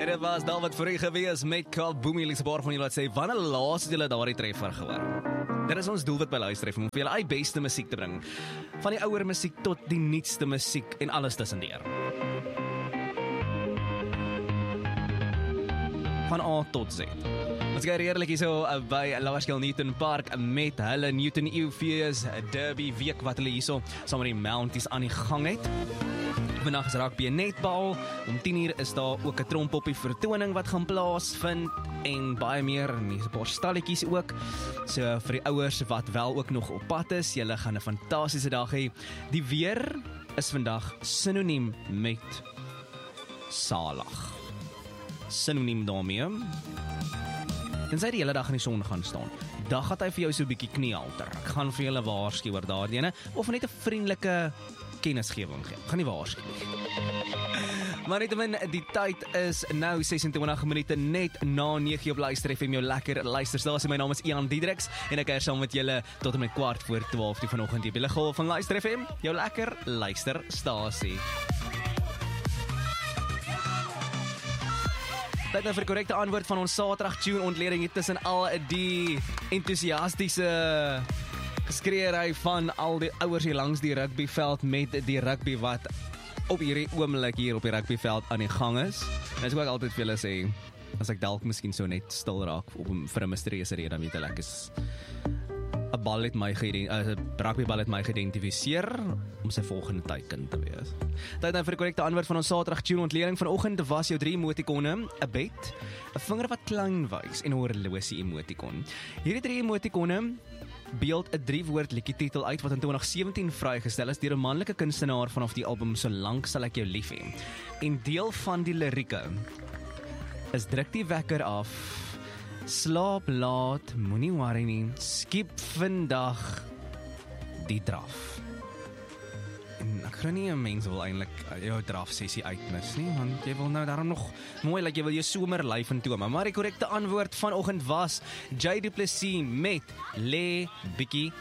En dit was daar wat vir u gewees met Kaboomie Lisebar van julle wat sê, wanneer laas het julle daardie treffer gehoor? Dit is ons doelwit by Luister FM, om vir julle die beste musiek te bring. Van die ouer musiek tot die nuutste musiek en alles tussendeur. Van A tot Z. Ons gaan redelik hier so by Lawaskell Newton Park met hulle Newton Eupheus Derby week wat hulle hier so saam met die Mounties aan die gang het. Vandag is rugby en netbal. Om 10:00 is daar ook 'n trompoppie vertoning wat gaan plaasvind en baie meer, en hier's 'n paar stalletjies ook. So vir die ouers wat wel ook nog op pad is, julle gaan 'n fantastiese dag hê. Die weer is vandag sinoniem met salig. Sinoniem daarmee. Tensy die hele dag in die son gaan staan. Dan gaan hy vir jou so 'n bietjie kniehalter. Ek gaan vir julle waarsku oor daardie ene, of net 'n vriendelike kennisgewing gee. Ek gaan nie waarsku nie. Maar nietemin, die tyd is nou 26 minute net na 9 op Luister FM, jou lekker luisterstasie. My naam is Ian Diedriks en ek is saam met julle tot en met 11:15 die vanoggend hier by die golf van Luister FM, jou lekker luisterstasie. Tyd nou vir die korrekte antwoord van ons Saterdag tune ontleding hier tussen al die entoesiastiese geskreeery van al die ouers hier langs die rugbyveld met die rugby wat op hierdie oomblik hier op die rugbyveld aan die gang is. En as ek ook altyd vir julle sê, as ek dalk miskien so net stil raak vir 'n mysterieuze rede, dan weet ek is 'n bal het my rugbybal het my geïdentifiseer om sy volgende teiken te wees. Tyd nou vir die korrekte antwoord van ons Saterdag tune ontleding vanoggend was jou 3 emotikone, 'n bed, 'n vinger wat klein wys en 'n horlosie emotikon. Hierdie 3 emotikone beeld 'n 3-woord liedjie-titel uit wat in 2017 vrygestel is deur 'n manlike kunstenaar vanaf die album Solank sal ek jou lief hê. En deel van die lirieke is druk die wekker af, slaap laat, moenie worry nie, skiep vandag die draf. En ek glo nie 'n mens wil eintlik jou drafsessie uitmis nie, want jy wil nou daarom nog mooi, like jy wil jou somerlyf in tome. Maar die korrekte antwoord vanoggend was J Du Plessis met Lê bietjie